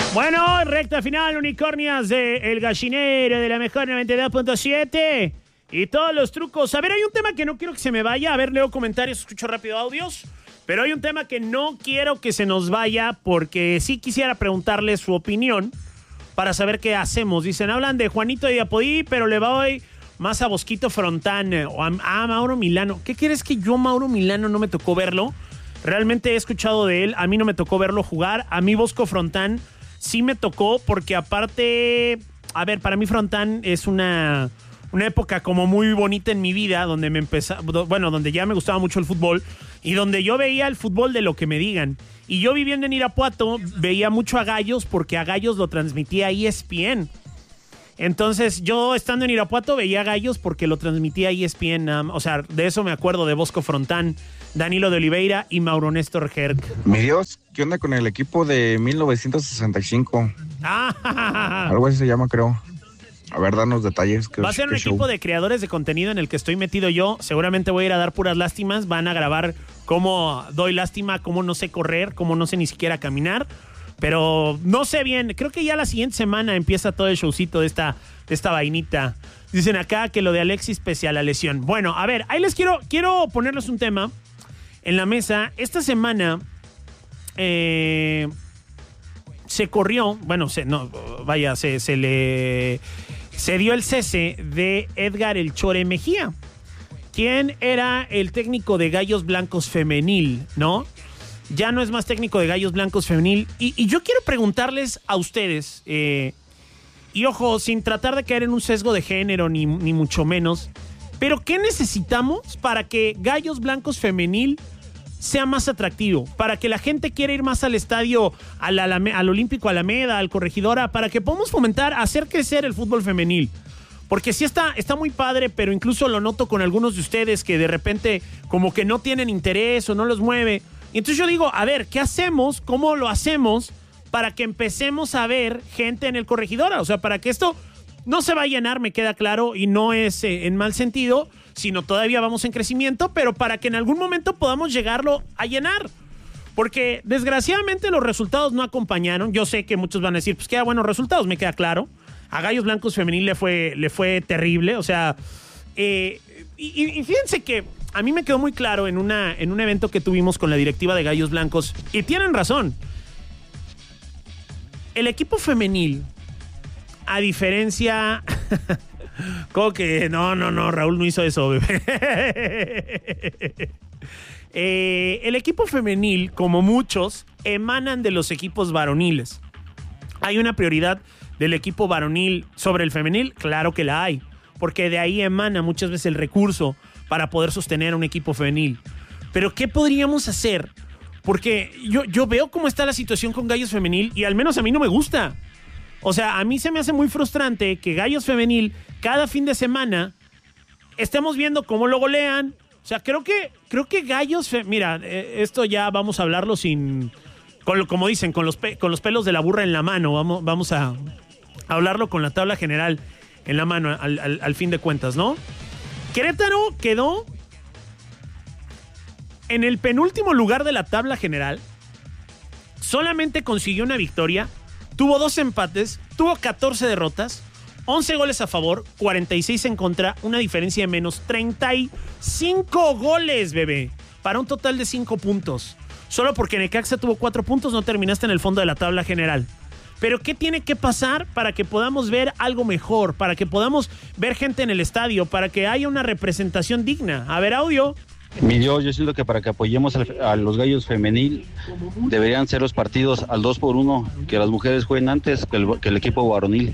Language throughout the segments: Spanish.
Bueno, recta final, unicornias de El Gallinero de la mejor 92.7 y todos los trucos. A ver, hay un tema que no quiero que se me vaya. A ver, leo comentarios, escucho rápido audios. Pero hay un tema que no quiero que se nos vaya porque sí quisiera preguntarle su opinión para saber qué hacemos. Dicen, hablan de Juanito de Apodí, pero le voy más a Bosquito Frontán o a Mauro Milano. ¿Qué quieres que yo, Mauro Milano, no me tocó verlo? Realmente he escuchado de él, a mí no me tocó verlo jugar. A mí Bosco Frontán sí me tocó porque aparte, a ver, para mí Frontán es una época como muy bonita en mi vida, donde donde ya me gustaba mucho el fútbol y donde yo veía el fútbol de lo que me digan. Y yo viviendo en Irapuato veía mucho a Gallos porque a Gallos lo transmitía ESPN. Entonces yo estando en Irapuato veía a Gallos porque lo transmitía ESPN. O sea, de eso me acuerdo, de Bosco Frontán, Danilo de Oliveira y Mauro Néstor Herc. Mi Dios, ¿qué onda con el equipo de 1965? Algo así se llama, creo. A ver, danos detalles. Va a ser un equipo de creadores de contenido en el que estoy metido yo. Seguramente voy a ir a dar puras lástimas. Van a grabar cómo doy lástima, cómo no sé correr, cómo no sé ni siquiera caminar. Pero no sé bien. Creo que ya la siguiente semana empieza todo el showcito de esta vainita. Dicen acá que lo de Alexis pese a la lesión. Bueno, a ver, ahí les quiero ponerles un tema en la mesa. Esta semana se corrió, se dio el cese de Edgar El Chore Mejía, quien era el técnico de Gallos Blancos Femenil, ¿no? Ya no es más técnico de Gallos Blancos Femenil. Y yo quiero preguntarles a ustedes, y ojo, sin tratar de caer en un sesgo de género, ni mucho menos, pero ¿qué necesitamos para que Gallos Blancos Femenil sea más atractivo? Para que la gente quiera ir más al estadio, al Olímpico Alameda, al Corregidora, para que podamos fomentar, hacer crecer el fútbol femenil. Porque sí está muy padre, pero incluso lo noto con algunos de ustedes que de repente como que no tienen interés o no los mueve. Y entonces yo digo, a ver, ¿qué hacemos? ¿Cómo lo hacemos para que empecemos a ver gente en el Corregidora? O sea, para que esto no se va a llenar, me queda claro, y no es en mal sentido, sino todavía vamos en crecimiento, pero para que en algún momento podamos llegarlo a llenar. Porque desgraciadamente los resultados no acompañaron. Yo sé que muchos van a decir, pues queda buenos resultados, me queda claro. A Gallos Blancos Femenil le fue terrible, o sea, y fíjense que a mí me quedó muy claro en un evento que tuvimos con la directiva de Gallos Blancos, y tienen razón. El equipo femenil, a diferencia... ¿Cómo que? No, Raúl no hizo eso, bebé. El equipo femenil, como muchos, emanan de los equipos varoniles. ¿Hay una prioridad del equipo varonil sobre el femenil? Claro que la hay, porque de ahí emana muchas veces el recurso para poder sostener a un equipo femenil. Pero ¿qué podríamos hacer? Porque yo veo cómo está la situación con Gallos Femenil y al menos a mí no me gusta. O sea, a mí se me hace muy frustrante que Gallos Femenil cada fin de semana estemos viendo cómo lo golean. O sea, creo que Gallos... Mira, esto ya vamos a hablarlo como dicen, con los pelos de la burra en la mano. Vamos a hablarlo con la tabla general en la mano al fin de cuentas, ¿no? Querétaro quedó en el penúltimo lugar de la tabla general. Solamente consiguió una victoria. Tuvo 2 empates, tuvo 14 derrotas, 11 goles a favor, 46 en contra, una diferencia de menos 35 goles, bebé, para un total de 5 puntos. Solo porque Necaxa tuvo 4 puntos no terminaste en el fondo de la tabla general. Pero ¿qué tiene que pasar para que podamos ver algo mejor? Para que podamos ver gente en el estadio, para que haya una representación digna. A ver, audio. Mi Dios, yo siento que para que apoyemos a los Gallos Femenil deberían ser los partidos al 2-1, que las mujeres jueguen antes que el equipo varonil.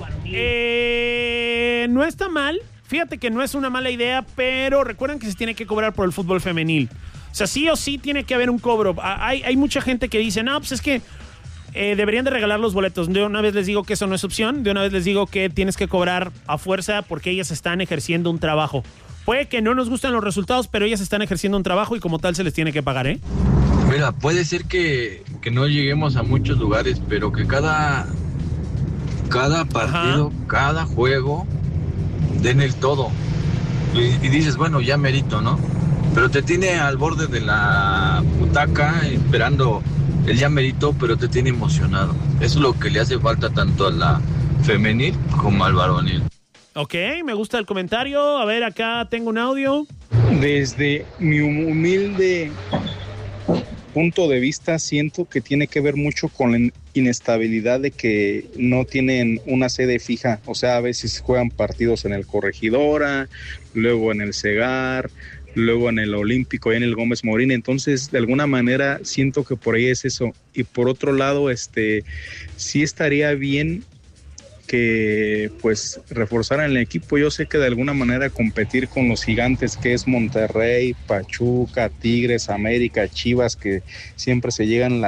No está mal, fíjate que no es una mala idea, pero recuerden que se tiene que cobrar por el fútbol femenil. O sea, sí o sí tiene que haber un cobro. Hay mucha gente que dice, no, pues es que deberían de regalar los boletos. De una vez les digo que eso no es opción, de una vez les digo que tienes que cobrar a fuerza porque ellas están ejerciendo un trabajo. Puede que no nos gusten los resultados, pero ellas están ejerciendo un trabajo y como tal se les tiene que pagar, ¿eh? Mira, puede ser que no lleguemos a muchos lugares, pero que cada partido, cada juego, den el todo. Y dices, bueno, ya merito, ¿no? Pero te tiene al borde de la butaca esperando Él ya meritó, pero te tiene emocionado. Eso es lo que le hace falta tanto a la femenil como al varonil. Ok, me gusta el comentario. A ver, acá tengo un audio. Desde mi humilde punto de vista, siento que tiene que ver mucho con la inestabilidad de que no tienen una sede fija. O sea, a veces juegan partidos en el Corregidora, luego en el Segar, luego en el Olímpico y en el Gómez Morín. Entonces, de alguna manera, siento que por ahí es eso. Y por otro lado, sí estaría bien que pues reforzaran el equipo. Yo sé que de alguna manera competir con los gigantes que es Monterrey, Pachuca, Tigres, América, Chivas, que siempre se llenan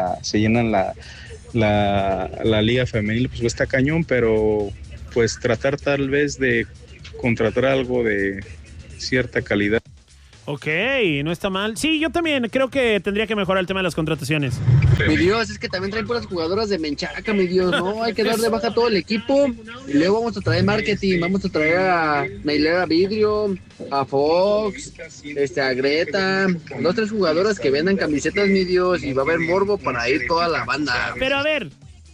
la liga femenil, pues está cañón, pero pues tratar tal vez de contratar algo de cierta calidad. Ok, no está mal. Sí, yo también creo que tendría que mejorar el tema de las contrataciones. Mi Dios, es que también traen puras jugadoras de menchaca, mi Dios, ¿no? Hay que dar de baja todo el equipo y luego vamos a traer marketing, vamos a traer a Nailera Vidrio, a Fox, a Greta, 2-3 jugadoras que vendan camisetas, mi Dios, y va a haber morbo para ir toda la banda. Pero a ver,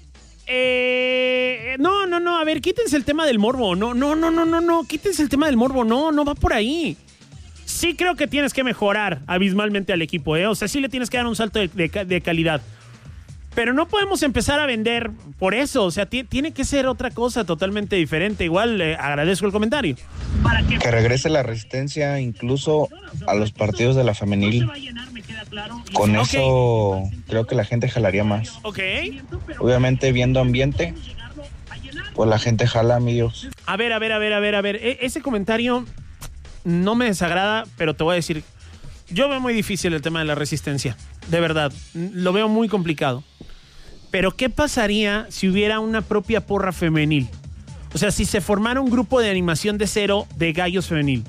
no, a ver, quítense el tema del morbo, no, quítense el tema del morbo, no va por ahí. Sí creo que tienes que mejorar abismalmente al equipo, O sea, sí le tienes que dar un salto de calidad. Pero no podemos empezar a vender por eso. O sea, tiene que ser otra cosa totalmente diferente. Igual agradezco el comentario. Que regrese la Resistencia incluso a los partidos de la femenil. Con eso creo que la gente jalaría más. Ok. Obviamente viendo ambiente, pues la gente jala, amigos. A ver. Ese comentario no me desagrada, pero te voy a decir, yo veo muy difícil el tema de la Resistencia, de verdad, lo veo muy complicado. Pero ¿qué pasaría si hubiera una propia porra femenil? O sea, si se formara un grupo de animación de cero de gallos femenil.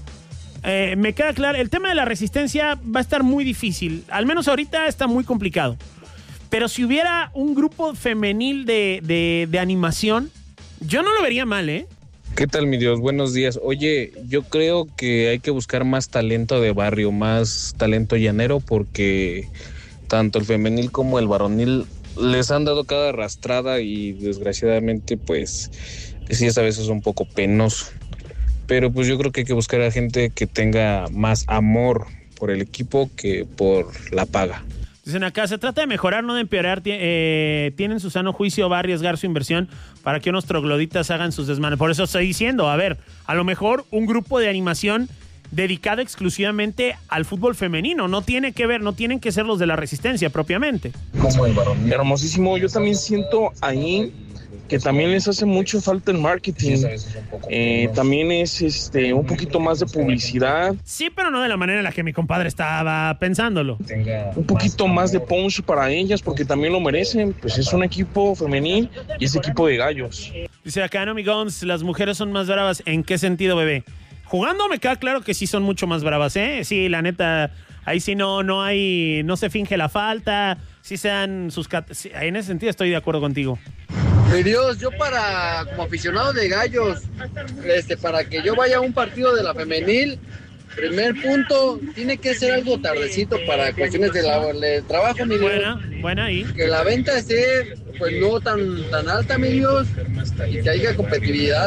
Me queda claro, el tema de la Resistencia va a estar muy difícil, al menos ahorita está muy complicado. Pero si hubiera un grupo femenil de animación, yo no lo vería mal, ¿Qué tal, mi Dios? Buenos días. Oye, yo creo que hay que buscar más talento de barrio, más talento llanero, porque tanto el femenil como el varonil les han dado cada arrastrada y desgraciadamente, pues, sí es a veces un poco penoso. Pero pues yo creo que hay que buscar a gente que tenga más amor por el equipo que por la paga. Dicen acá, se trata de mejorar, no de empeorar. Tienen su sano juicio, va a arriesgar su inversión para que unos trogloditas hagan sus desmanes. Por eso estoy diciendo, a ver, a lo mejor un grupo de animación dedicado exclusivamente al fútbol femenino. No tienen que ser los de la Resistencia propiamente. Como el varón. Hermosísimo, yo también siento ahí que también les hace mucho falta el marketing. También es un poquito más de publicidad. Sí, pero no de la manera en la que mi compadre estaba pensándolo. Un poquito más de punch para ellas, porque también lo merecen. Pues es un equipo femenil y es equipo de gallos. Dice acá, no, mi Gons, las mujeres son más bravas. ¿En qué sentido, bebé? Jugando me queda claro que sí son mucho más bravas, Sí, la neta, ahí sí no se finge la falta. Sí sean sus... En ese sentido estoy de acuerdo contigo. Mi Dios, yo como aficionado de gallos, para que yo vaya a un partido de la femenil, primer punto, tiene que ser algo tardecito para cuestiones de trabajo, mi Dios. Buena ahí. Que la venta esté, pues no tan alta, mi Dios, y que haya competitividad.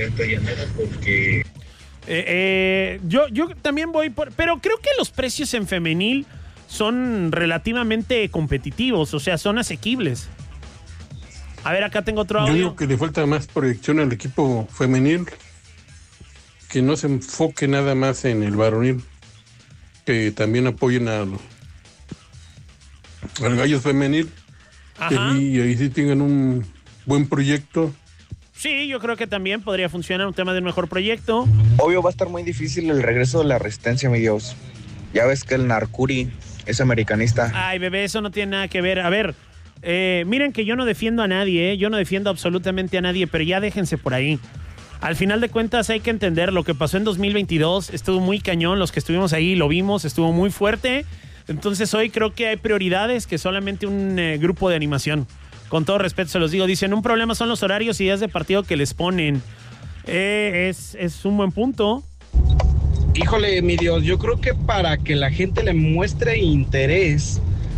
Yo también voy por... Pero creo que los precios en femenil son relativamente competitivos, o sea, son asequibles. A ver, acá tengo otro audio. Yo digo que le falta más proyección al equipo femenil, que no se enfoque nada más en el varonil, que también apoyen al gallos femenil. Y ahí sí tengan un buen proyecto. Sí, yo creo que también podría funcionar un tema del mejor proyecto. Obvio va a estar muy difícil el regreso de la Resistencia, mi Dios. Ya ves que el Narcuri es americanista. Ay, bebé, eso no tiene nada que ver. A ver, miren que yo no defiendo a nadie, yo no defiendo absolutamente a nadie, pero ya déjense por ahí. Al final de cuentas hay que entender lo que pasó en 2022, estuvo muy cañón, los que estuvimos ahí lo vimos, estuvo muy fuerte. Entonces hoy creo que hay prioridades que solamente un grupo de animación. Con todo respeto se los digo, dicen, un problema son los horarios y días de partido que les ponen. Es un buen punto. Híjole, mi Dios, yo creo que para que la gente le muestre interés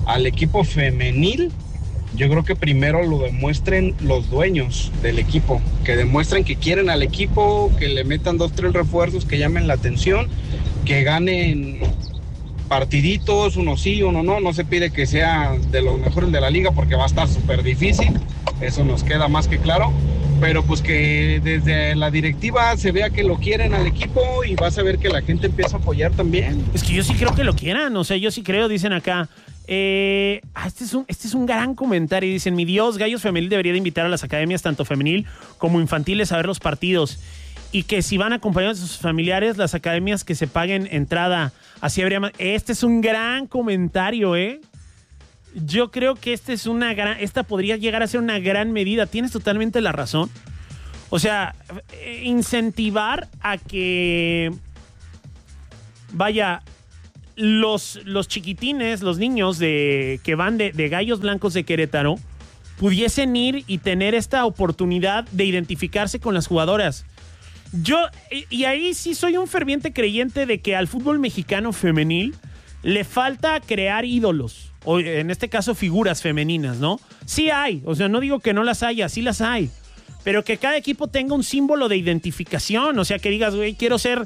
al equipo femenil, yo creo que primero lo demuestren los dueños del equipo, que demuestren que quieren al equipo, que le metan 2-3 refuerzos que llamen la atención, que ganen partiditos, uno sí, uno no se pide que sea de los mejores de la liga porque va a estar súper difícil, eso nos queda más que claro, pero pues que desde la directiva se vea que lo quieren al equipo y vas a ver que la gente empieza a apoyar también. Es que yo sí creo que lo quieran, o sea, yo sí creo, dicen acá. Este es un gran comentario. Dicen, mi Dios, Gallos Femenil debería de invitar a las academias tanto femenil como infantiles a ver los partidos. Y que si van acompañados de sus familiares, las academias que se paguen entrada. Así habría más. Este es un gran comentario, ¿eh? Yo creo que esta podría llegar a ser una gran medida. Tienes totalmente la razón. O sea, incentivar a que vaya... Los chiquitines, los niños que van de Gallos Blancos de Querétaro pudiesen ir y tener esta oportunidad de identificarse con las jugadoras. Y ahí sí soy un ferviente creyente de que al fútbol mexicano femenil le falta crear ídolos, o en este caso figuras femeninas, ¿no? Sí hay, o sea, no digo que no las haya, sí las hay, pero que cada equipo tenga un símbolo de identificación, o sea, que digas, güey, quiero ser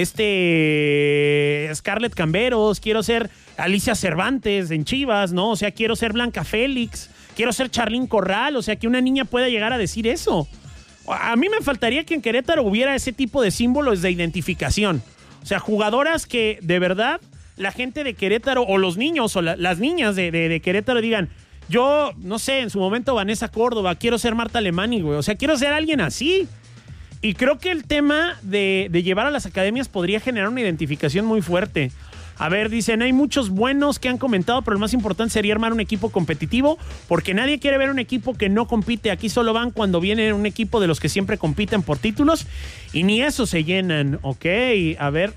Scarlett Camberos, quiero ser Alicia Cervantes en Chivas, ¿no? O sea, quiero ser Blanca Félix, quiero ser Charlín Corral, o sea, que una niña pueda llegar a decir eso. A mí me faltaría que en Querétaro hubiera ese tipo de símbolos de identificación. O sea, jugadoras que de verdad la gente de Querétaro o los niños o las niñas de Querétaro digan, yo, no sé, en su momento Vanessa Córdoba, quiero ser Marta Alemany, güey. O sea, quiero ser alguien así. Y creo que el tema de llevar a las academias podría generar una identificación muy fuerte. A ver, dicen, hay muchos buenos que han comentado, pero lo más importante sería armar un equipo competitivo, porque nadie quiere ver un equipo que no compite. Aquí solo van cuando viene un equipo de los que siempre compiten por títulos, y ni eso se llenan. Ok, a ver.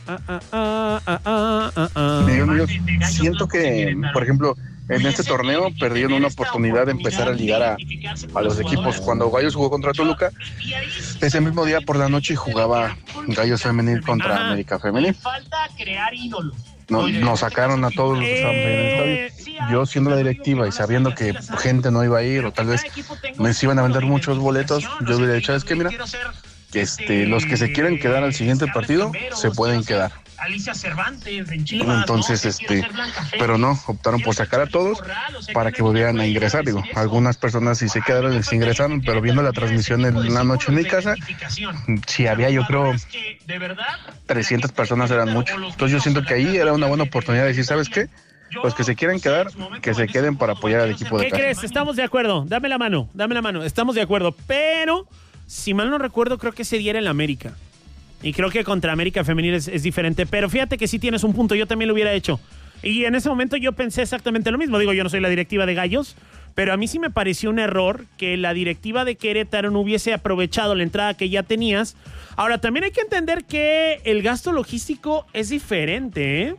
Yo siento que, por ejemplo, en este torneo perdieron una oportunidad de empezar a ligar a los equipos. Cuando Gallos jugó contra Toluca, ese mismo día por la noche jugaba Gallos Femenil contra América Femenil. Falta crear ídolos. Nos sacaron a todos los que estaban en el estadio. Yo siendo la directiva y sabiendo que gente no iba a ir o tal vez me iban a vender muchos boletos, yo hubiera dicho, ¿sabes qué? Mira, que los que se quieren quedar al siguiente partido se pueden quedar. Alicia Cervantes en Chivas, entonces, pero no, optaron por sacar a todos para que volvieran a ingresar. Digo, algunas personas sí se quedaron y se ingresaron, pero viendo la transmisión en la noche en mi casa, sí había, yo creo, 300 personas, eran mucho. Entonces yo siento que ahí era una buena oportunidad de decir, ¿sabes qué? Pues que se quieran quedar, que se queden para apoyar al equipo de casa. ¿Qué crees? Estamos de acuerdo. Dame la mano. Estamos de acuerdo. Pero, si mal no recuerdo, creo que ese día era el América. Y creo que contra América Femenil es diferente. Pero fíjate que sí tienes un punto. Yo también lo hubiera hecho. Y en ese momento yo pensé exactamente lo mismo. Digo, yo no soy la directiva de Gallos, pero a mí sí me pareció un error que la directiva de Querétaro no hubiese aprovechado la entrada que ya tenías. Ahora, también hay que entender que el gasto logístico es diferente,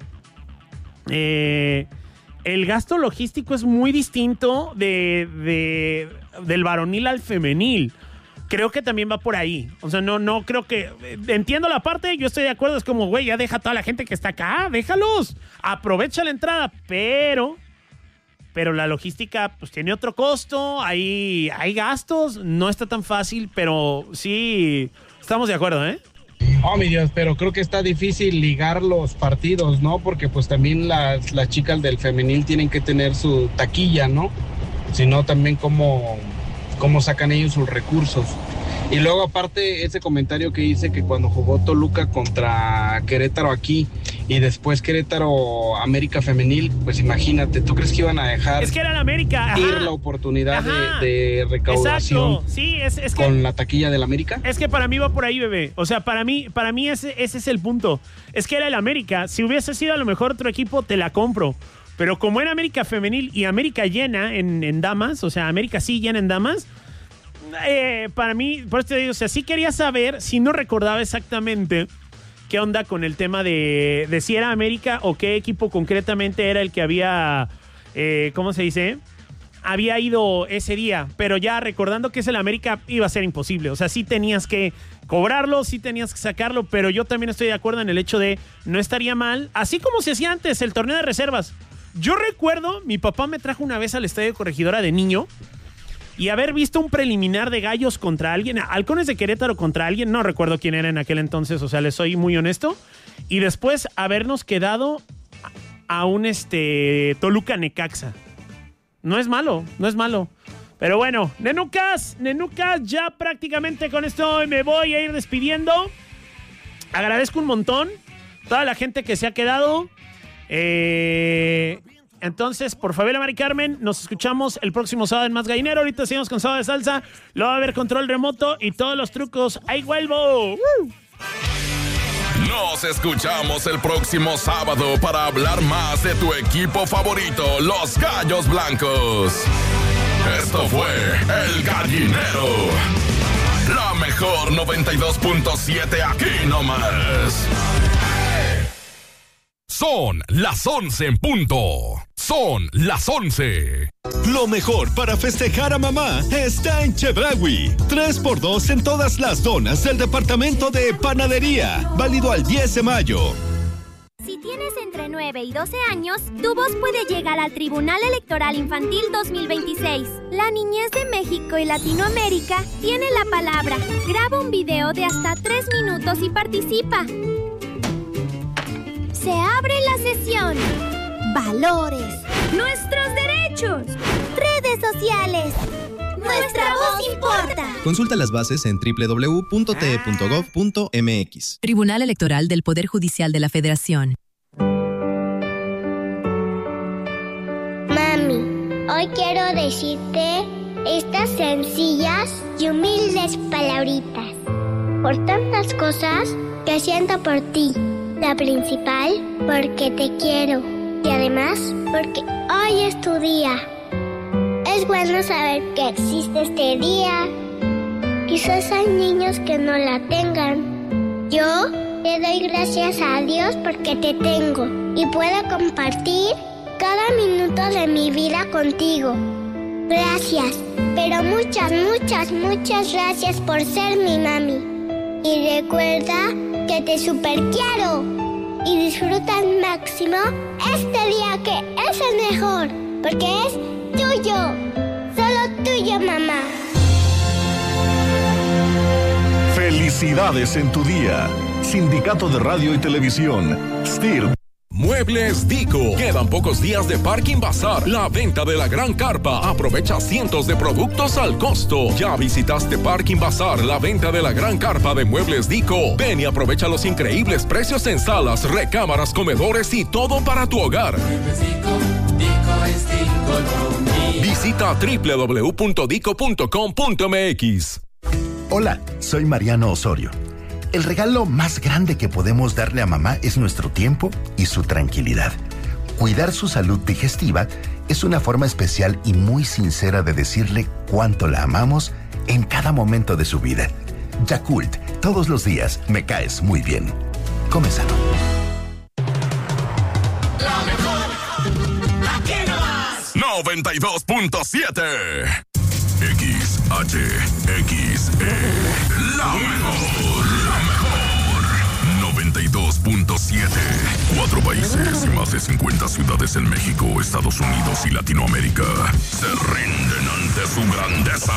el gasto logístico es muy distinto del varonil al femenil. Creo que también va por ahí. O sea, no creo que... Entiendo la parte, yo estoy de acuerdo. Es como, güey, ya deja a toda la gente que está acá. Déjalos. Aprovecha la entrada. Pero la logística, pues, tiene otro costo. Hay gastos. No está tan fácil, pero sí... Estamos de acuerdo, ¿eh? Oh, mi Dios, pero creo que está difícil ligar los partidos, ¿no? Porque, pues, también las chicas del femenil tienen que tener su taquilla, ¿no? Si no, también cómo sacan ellos sus recursos. Y luego aparte ese comentario que hice que cuando jugó Toluca contra Querétaro aquí y después Querétaro América Femenil, pues imagínate, ¿tú crees que iban a dejar es que era la América, ir la oportunidad de recaudación? Exacto. Sí, es que, con la taquilla del América? Es que para mí va por ahí, bebé. O sea, para mí ese es el punto. Es que era el América. Si hubiese sido a lo mejor otro equipo, te la compro. Pero como era América Femenil y América llena en damas, o sea, América sí llena en damas, para mí, por eso te digo, o sea, sí quería saber, si no recordaba exactamente qué onda con el tema de si era América o qué equipo concretamente era el que había, ¿cómo se dice? Había ido ese día, pero ya recordando que es el América iba a ser imposible. O sea, sí tenías que cobrarlo, sí tenías que sacarlo, pero yo también estoy de acuerdo en el hecho de no estaría mal, así como se hacía antes el torneo de reservas. Yo recuerdo, mi papá me trajo una vez al Estadio Corregidora de niño y haber visto un preliminar de Gallos contra alguien, Halcones de Querétaro contra alguien, no recuerdo quién era en aquel entonces, o sea, les soy muy honesto, y después habernos quedado a un Toluca Necaxa. No es malo. Pero bueno, nenucas, ya prácticamente con esto me voy a ir despidiendo. Agradezco un montón toda la gente que se ha quedado. Entonces, por Fabiola Mari Carmen, nos escuchamos el próximo sábado en Más Gallinero. Ahorita seguimos con Sábado de Salsa. Luego va a haber control remoto y todos los trucos. ¡Ahí vuelvo! Nos escuchamos el próximo sábado para hablar más de tu equipo favorito, los Gallos Blancos. Esto fue El Gallinero. La mejor 92.7 aquí nomás. Son las 11 en punto. Son las 11. Lo mejor para festejar a mamá está en Chedraui. 3x2 en todas las donas del departamento de panadería. Válido al 10 de mayo. Si tienes entre 9 y 12 años, tu voz puede llegar al Tribunal Electoral Infantil 2026. La niñez de México y Latinoamérica tiene la palabra. Graba un video de hasta 3 minutos y participa. Se abre la sesión. Valores. Nuestros derechos. Redes sociales. Nuestra voz importa. Consulta las bases en www.te.gov.mx. Tribunal Electoral del Poder Judicial de la Federación. Mami, hoy quiero decirte estas sencillas y humildes palabritas. Por tantas cosas que siento por ti. La principal, porque te quiero. Y además, porque hoy es tu día. Es bueno saber que existe este día. Quizás hay niños que no la tengan. Yo te doy gracias a Dios porque te tengo y puedo compartir cada minuto de mi vida contigo. Gracias, pero muchas gracias por ser mi mami. Y recuerda que te super quiero. Y disfruta al máximo este día que es el mejor, porque es tuyo, solo tuyo, mamá. Felicidades en tu día. Sindicato de Radio y Televisión, STIR. Muebles Dico. Quedan pocos días de Parking Bazar. La venta de la gran carpa. Aprovecha cientos de productos al costo. ¿Ya visitaste Parking Bazar? La venta de la gran carpa de Muebles Dico. Ven y aprovecha los increíbles precios en salas, recámaras, comedores y todo para tu hogar. Visita www.dico.com.mx. Hola, soy Mariano Osorio. El regalo más grande que podemos darle a mamá es nuestro tiempo y su tranquilidad. Cuidar su salud digestiva es una forma especial y muy sincera de decirle cuánto la amamos en cada momento de su vida. Yakult, todos los días me caes muy bien. Come sano. La mejor, aquí nomás. 92.7 XHXE. La mejor. 92.7. 4 países y más de 50 ciudades en México, Estados Unidos y Latinoamérica se rinden ante su grandeza.